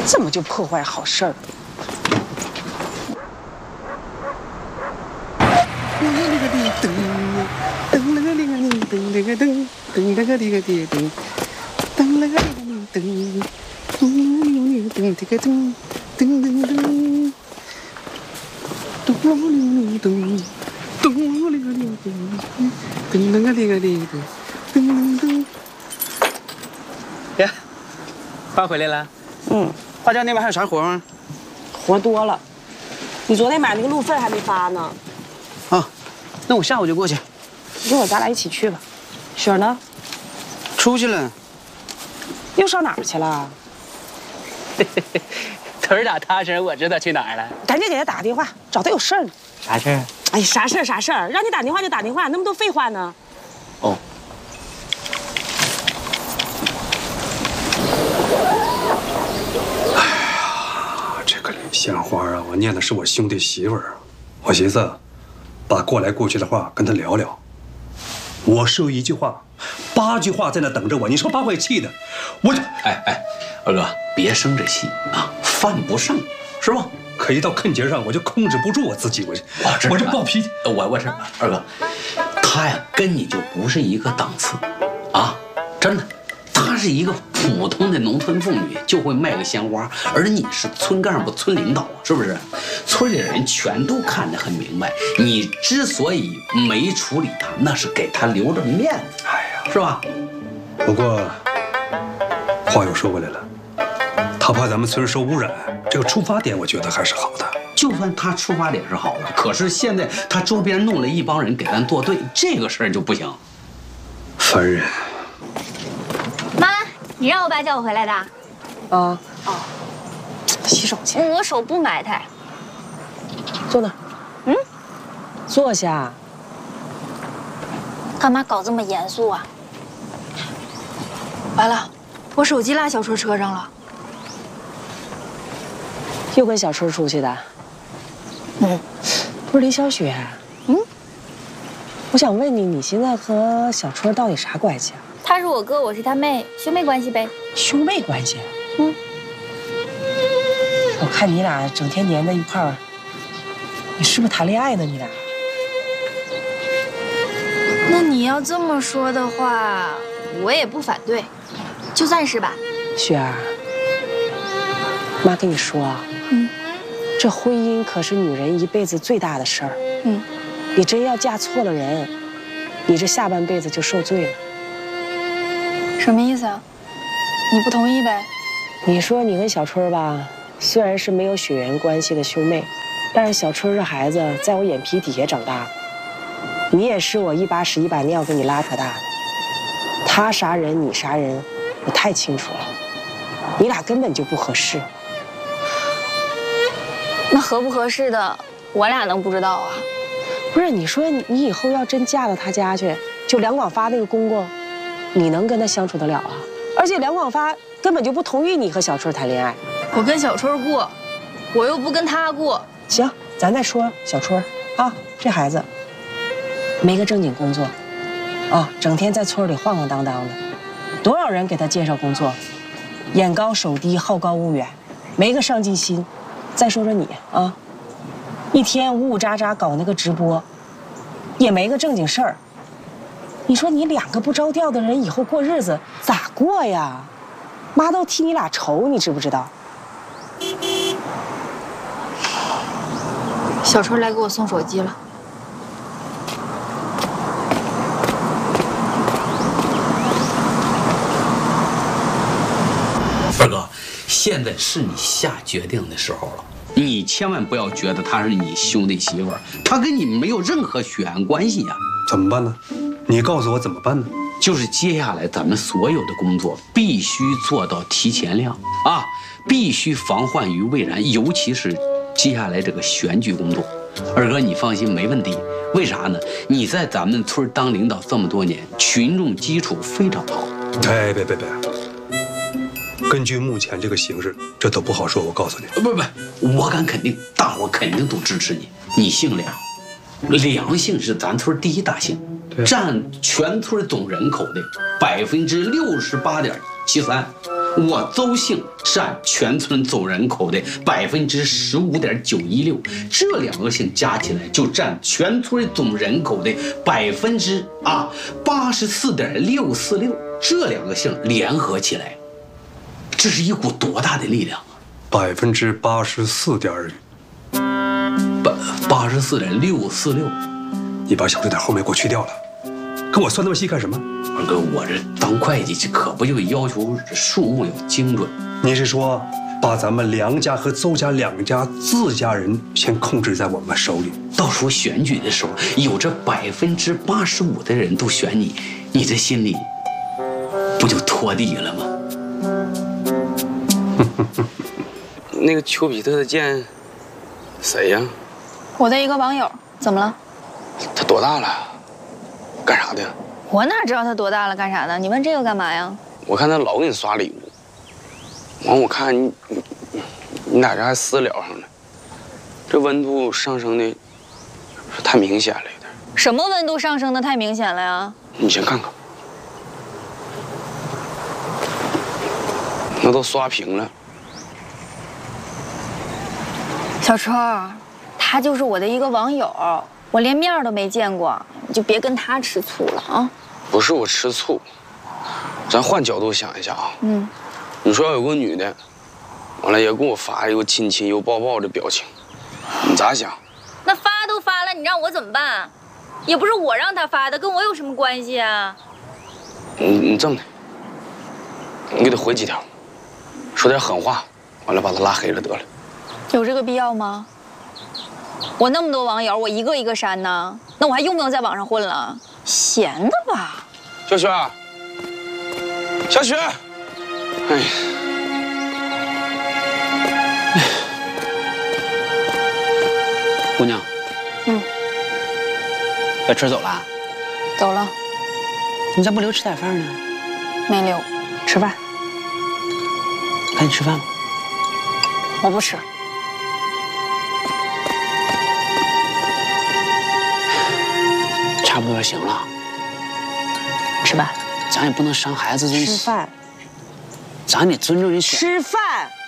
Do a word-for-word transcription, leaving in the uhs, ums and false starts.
怎么就破坏好事儿？噔了个滴噔，噔了个滴个滴噔了个噔，噔了个滴个滴噔，噔了个滴个滴噔，噔噔这个噔，噔噔噔，咚咚咚咚，咚咚咚咚，噔了个滴个滴噔，噔噔噔。呀，爸回来了。嗯，花家那边还有啥活吗？活多了。你昨天买那个路费还没发呢。啊，那我下午就过去。一会儿咱俩一起去吧。雪儿呢？出去了。又上哪儿去了？ 腿儿打踏实，我知道去哪儿了。 赶紧给他打个电话，找他有事儿呢。 啥事儿？ 哎呀，啥事儿啥事儿，让你打电话就打电话，那么多废话呢？ 哦。 鲜花啊，我念的是我兄弟媳妇儿，我寻思把过来过去的话跟他聊聊。我说一句话，八句话在那等着我，你说把我给气的，我哎哎，二哥别生这气啊，犯不上是吧？ 可一到坑节上，我就控制不住我自己，我这、 啊、 我这暴脾气。 我我是二哥，他呀跟你就不是一个档次啊，真的。她是一个普通的农村妇女，就会卖个鲜花，而你是村干部、村领导啊，是不是？村里人全都看得很明白，你之所以没处理她，那是给她留着面子，哎呀，是吧？ 不过话又说回来了，她怕咱们村受污染，这个出发点我觉得还是好的。 就算她出发点是好的，可是现在她周边弄了一帮人给咱作对，这个事儿就不行。 烦人。 妈，你让我爸叫我回来的。啊哦，洗手去。 我手不埋汰。 坐那儿。嗯，坐下。 干嘛搞这么严肃啊？ 完了，我手机落小春车上了。 又跟小春出去的？嗯，不是李小雪。嗯，我想问你，你现在和小春到底啥关系啊？ 他是我哥，我是他妹，兄妹关系呗。 兄妹关系？嗯。我看你俩整天黏在一块儿，你是不是谈恋爱呢？你俩？ 那你要这么说的话，我也不反对，就算是吧。 雪儿，妈跟你说啊，嗯，这婚姻可是女人一辈子最大的事儿。嗯，你真要嫁错了人，你这下半辈子就受罪了。 什么意思啊？你不同意呗？ 你说你跟小春吧，虽然是没有血缘关系的兄妹，但是小春这孩子在我眼皮底下长大的，你也是我一把屎一把尿给你拉扯大的。他杀人你杀人，我太清楚了，你俩根本就不合适。 那合不合适的，我俩能不知道啊？ 不是，你说你以后要真嫁到他家去，就梁广发那个公公，你能跟他相处得了啊？而且梁广发根本就不同意你和小春谈恋爱。 我跟小春过，我又不跟他过。 行，咱再说小春啊，这孩子没个正经工作，啊，整天在村里晃晃荡荡的，多少人给他介绍工作，眼高手低，好高骛远，没个上进心。再说说你啊，一天呜呜喳喳搞那个直播，也没个正经事儿。你说你两个不着调的人，以后过日子咋过呀？妈都替你俩愁，你知不知道？ 小春来给我送手机了。 二哥，现在是你下决定的时候了，你千万不要觉得她是你兄弟媳妇儿，她跟你没有任何血缘关系呀。 怎么办呢？你告诉我怎么办呢？ 就是接下来咱们所有的工作必须做到提前量啊，必须防患于未然，尤其是接下来这个选举工作。二哥，你放心，没问题。为啥呢？你在咱们村当领导这么多年，群众基础非常好。 哎，别别别！根据目前这个形势，这都不好说。我告诉你， 不不，我敢肯定，大伙肯定都支持你。你姓梁，梁姓是咱村第一大姓，占全村总人口的百分之六十八点七三， 我邹姓占全村总人口的百分之十五点九一六，这两个姓加起来就占全村总人口的百分之啊八十四点六四六。这两个姓联合起来，这是一股多大的力量啊！ 百分之八十四点八八十四点六四六。 你把小数点后面给我去掉了，跟我算那么细干什么？ 二哥，我这当会计，这可不就要求数目要精准？ 你是说把咱们梁家和邹家两家自家人先控制在我们手里， 到时候选举的时候，有这百分之八十五的人都选你，你这心里不就拖地了吗？ 那个丘比特的箭，谁呀？ 我的一个网友，怎么了？ 他多大了？干啥的？ 我哪知道他多大了，干啥的？你问这个干嘛呀？ 我看他老给你刷礼物，完我看你你你俩这还私聊上了，这温度上升的太明显了一点。 什么温度上升的太明显了呀？ 你先看看，那都刷屏了。 小春儿，他就是我的一个网友，我连面都没见过，你就别跟他吃醋了啊。 不是我吃醋，咱换角度想一下啊。嗯，你说要有个女的，完了也给我发一个亲亲又抱抱的表情，你咋想？ 那发都发了，你让我怎么办？也不是我让他发的，跟我有什么关系啊？ 你你这么的，你给他回几条，说点狠话，完了把他拉黑了得了。 有这个必要吗？我那么多网友，我一个一个删呢，那我还用不用在网上混了？闲的吧。 小雪，小雪，哎， 姑娘， 嗯， 小春走了？ 走了， 你咋不留吃点饭呢？ 没留， 吃饭，赶紧吃饭吧。 我不吃。 差不多行了， 吃饭， 咱也不能伤孩子这。 吃饭， 咱得尊重人选。 吃饭。